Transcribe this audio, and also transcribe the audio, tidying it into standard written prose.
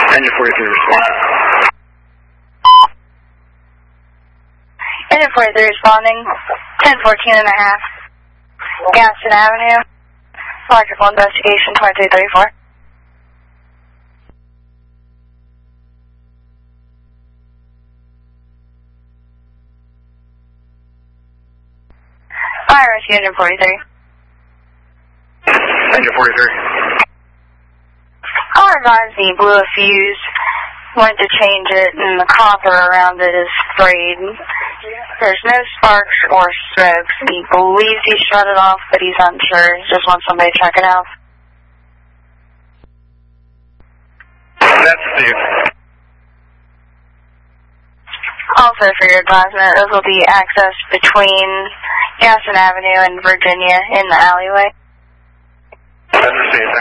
Engine 43 responding. Engine 43 responding, 1014.5, Gaston Avenue, electrical investigation 2334. Fire rescue Engine 43. Engine 43. I'll advise he blew a fuse, went to change it, and the copper around it is frayed. There's no sparks or smokes. He believes he shut it off, but he's unsure. He just wants somebody to check it out. That's Steve. Also, for your advisement, this will be access between Gaston Avenue and Virginia in the alleyway. That's received.